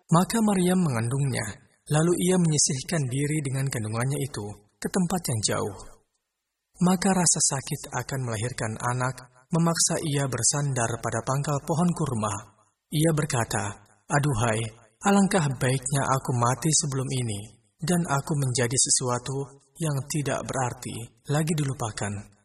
Maka Maryam mengandungnya, lalu ia menyisihkan diri dengan kandungannya itu ke tempat yang jauh. Maka rasa sakit akan melahirkan anak memaksa ia bersandar pada pangkal pohon kurma. Ia berkata, "Aduhai, alangkah baiknya aku mati sebelum ini, dan aku menjadi sesuatu yang tidak berarti lagi dilupakan."